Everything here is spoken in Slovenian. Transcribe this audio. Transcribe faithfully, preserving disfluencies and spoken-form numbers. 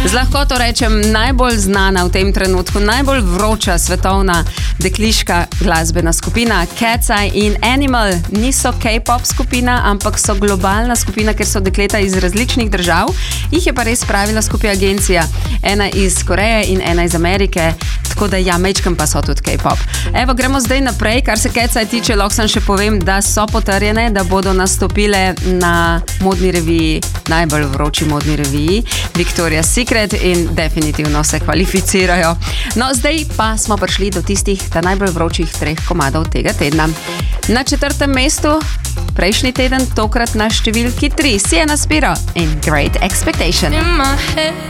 Z lahkoto rečem, najbolj znana v tem trenutku, najbolj vroča svetovna dekliška glasbena skupina Cat's Eye in Animal niso K-pop skupina, ampak so globalna skupina, ker so dekleta iz različnih držav. Jih je pa res spravila skupaj agencija. Ena iz Koreje in ena iz Amerike, tako da ja, mečkam pa so tudi K-pop. Evo, gremo zdaj naprej, kar se Cat's Eye tiče, lahko sem še povem, da so potrjene, da bodo nastopile na modni reviji, najbolj vroči modni reviji, Victoria's Secret, in definitivno se kvalificirajo. No, zdaj pa smo prišli do tistih ta najbolj vročih treh komadov tega tedna. Na četrtem mestu, prejšnji teden, tokrat na številki tri, Sienna Spiro in Great Expectation. In my head